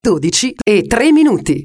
12:03.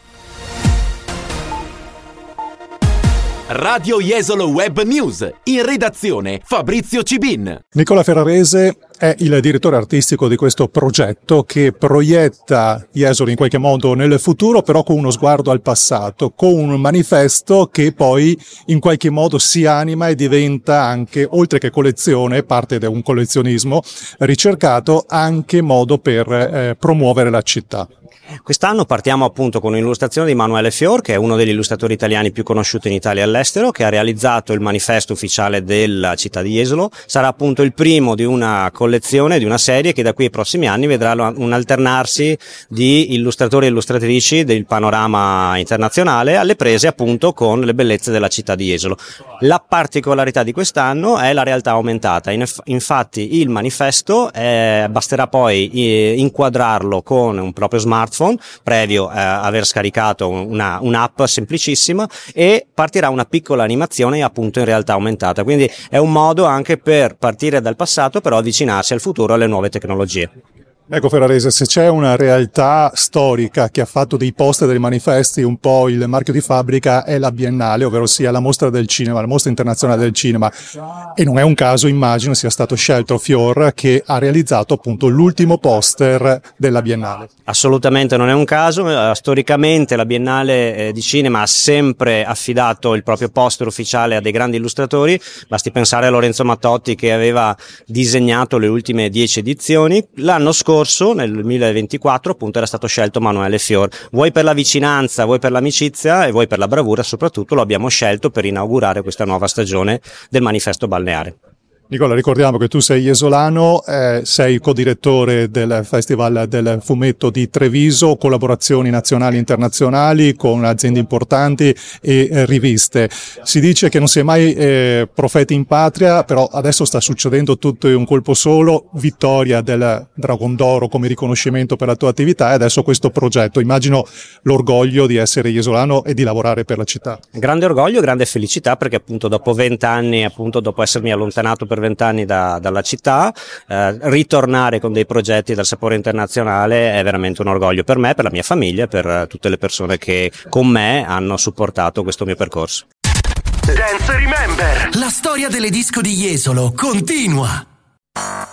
Radio Jesolo Web News, in redazione Fabrizio Cibin. Nicola Ferrarese è il direttore artistico di questo progetto che proietta Jesolo in qualche modo nel futuro, però con uno sguardo al passato, con un manifesto che poi in qualche modo si anima e diventa anche, oltre che collezione, parte di un collezionismo ricercato, anche modo per promuovere la città. Quest'anno partiamo appunto con un'illustrazione di Emanuele Fior, che è uno degli illustratori italiani più conosciuti in Italia e all'estero, che ha realizzato il manifesto ufficiale della città di Jesolo. Sarà appunto il primo di una collezione, di una serie che da qui ai prossimi anni vedrà un alternarsi di illustratori e illustratrici del panorama internazionale alle prese appunto con le bellezze della città di Jesolo. La particolarità di quest'anno è la realtà aumentata. Infatti il manifesto basterà poi inquadrarlo con un proprio smartphone previo aver scaricato un'app semplicissima, e partirà una piccola animazione appunto in realtà aumentata, quindi è un modo anche per partire dal passato però avvicinarsi al futuro, alle nuove tecnologie. Ecco Ferrarese, se c'è una realtà storica che ha fatto dei poster, dei manifesti un po' il marchio di fabbrica, è la Biennale, ovvero sia la mostra del cinema, la mostra internazionale del cinema, e non è un caso, immagino, sia stato scelto Fior che ha realizzato appunto l'ultimo poster della Biennale. Assolutamente non è un caso, storicamente la Biennale di cinema ha sempre affidato il proprio poster ufficiale a dei grandi illustratori, basti pensare a Lorenzo Mattotti che aveva disegnato le ultime 10 edizioni. L'anno scorso, nel 2024, appunto era stato scelto Emanuele Fior. Vuoi per la vicinanza, vuoi per l'amicizia e vuoi per la bravura, soprattutto lo abbiamo scelto per inaugurare questa nuova stagione del manifesto balneare. Nicola, ricordiamo che tu sei jesolano, sei codirettore del Festival del Fumetto di Treviso, collaborazioni nazionali e internazionali con aziende importanti e riviste. Si dice che non si è mai profeti in patria, però adesso sta succedendo tutto in un colpo solo, vittoria del Dragon d'Oro come riconoscimento per la tua attività e adesso questo progetto. Immagino l'orgoglio di essere jesolano e di lavorare per la città. Grande orgoglio, grande felicità, perché appunto dopo 20 anni, appunto dopo essermi allontanato per 20 anni dalla città, ritornare con dei progetti dal sapore internazionale è veramente un orgoglio per me, per la mia famiglia e per tutte le persone che con me hanno supportato questo mio percorso. Dance Remember. La storia delle disco di Jesolo continua.